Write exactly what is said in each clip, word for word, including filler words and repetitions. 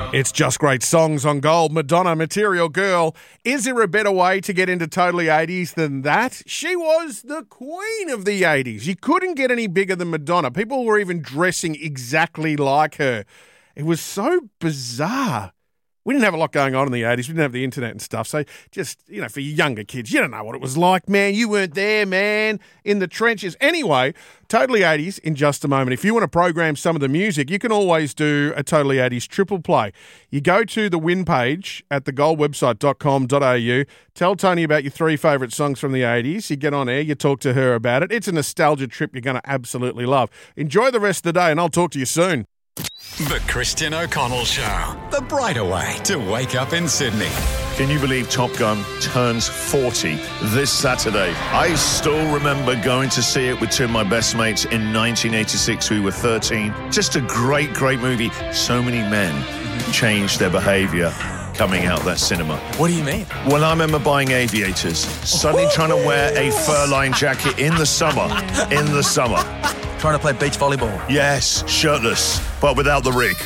It's just great songs on Gold. Madonna, Material Girl. Is there a better way to get into Totally eighties than that? She was the queen of the eighties. You couldn't get any bigger than Madonna. People were even dressing exactly like her. It was so bizarre. We didn't have a lot going on in the eighties. We didn't have the internet and stuff. So just, you know, for younger kids, you don't know what it was like, man. You weren't there, man, in the trenches. Anyway, Totally eighties in just a moment. If you want to program some of the music, you can always do a Totally eighties triple play. You go to the win page at the gold website dot com dot a u. Tell Tony about your three favourite songs from the eighties. You get on air, you talk to her about it. It's a nostalgia trip you're going to absolutely love. Enjoy the rest of the day, and I'll talk to you soon. The Christian O'Connell Show. The brighter way to wake up in Sydney. Can you believe Top Gun turns forty this Saturday? I still remember going to see it with two of my best mates in nineteen eighty-six. We were thirteen. Just a great, great movie. So many men changed their behaviour coming out of that cinema. What do you mean? Well, I remember buying aviators, suddenly trying to wear a fur-lined jacket in the summer. In the summer. Trying to play beach volleyball. Yes, shirtless, but without the rig.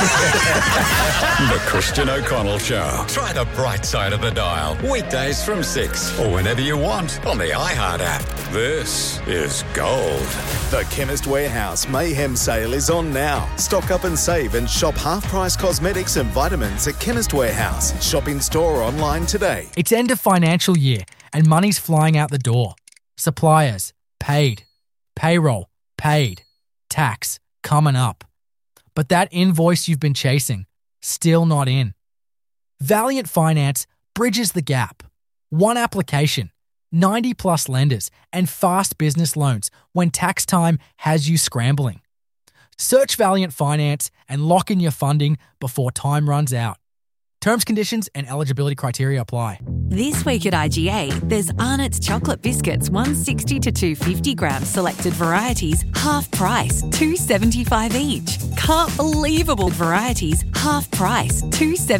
The Christian O'Connell Show. Try the bright side of the dial. Weekdays from six or whenever you want on the iHeart app. This is Gold. The Chemist Warehouse Mayhem Sale is on now. Stock up and save and shop half-price cosmetics and vitamins at Chemist Warehouse. Shop in store or online today. It's end of financial year and money's flying out the door. Suppliers, paid. Payroll, paid. Tax, coming up. But that invoice you've been chasing, still not in. Valiant Finance bridges the gap. One application, ninety plus lenders, and fast business loans when tax time has you scrambling. Search Valiant Finance and lock in your funding before time runs out. Terms, conditions, and eligibility criteria apply. This week at I G A, there's Arnott's chocolate biscuits, one sixty to two fifty grams, selected varieties, half price, two seventy-five each. Can't believable varieties, half price, two seventy-five.